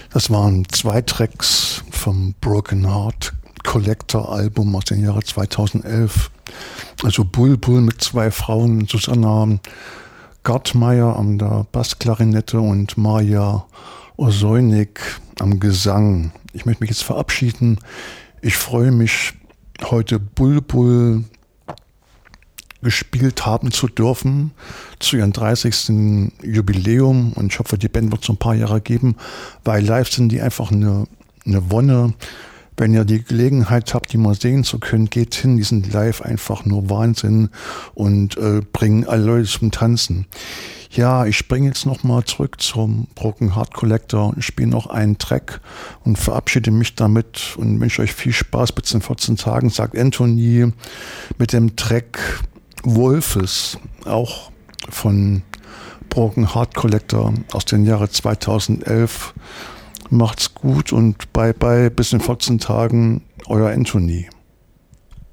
Das waren 2 Tracks vom Broken Heart Collector Album aus dem Jahre 2011. Also Bulbul mit 2 Frauen, Susanna Gartmeier an der Bassklarinette und Maja Osoinik am Gesang. Ich möchte mich jetzt verabschieden. Ich freue mich, heute Bulbul gespielt haben zu dürfen zu ihrem 30. Jubiläum, und ich hoffe, die Band wird es ein paar Jahre geben, weil live sind die einfach eine Wonne. Wenn ihr die Gelegenheit habt, die mal sehen zu können, geht hin, die sind live einfach nur Wahnsinn und bringen alle Leute zum Tanzen. Ja, ich springe jetzt nochmal zurück zum Broken Heart Collector und spiele noch einen Track und verabschiede mich damit und wünsche euch viel Spaß bis in 14 Tagen, sagt Anthony, mit dem Track Wolfes, auch von Broken Heart Collector aus dem Jahre 2011. Macht's gut und bye bye, bis in 14 Tagen, euer Anthony.